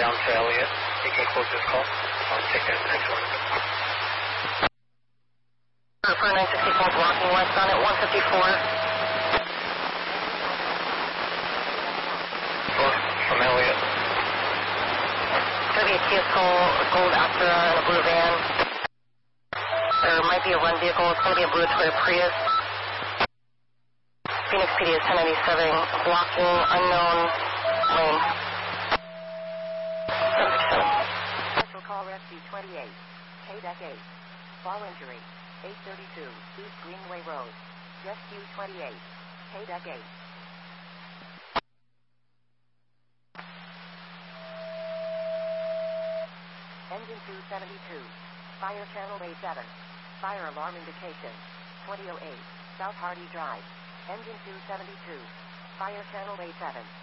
down to Elliott. You can close this call. I'll take that next one. For 964 blocking west on it, 154. From Elliott. It's going to be a Kia Soul, a gold Acura, and a blue van. There might be a run vehicle. It's going to be a blue Toyota Prius. Phoenix PD is 1097, blocking unknown lane. Special call rescue 28, KDEC 8. Fall injury, 832 East Greenway Road. Rescue 28, KDEC 8. Engine 272, fire channel A7, fire alarm indication, 2008, South Hardy Drive. Engine 272, fire channel A7.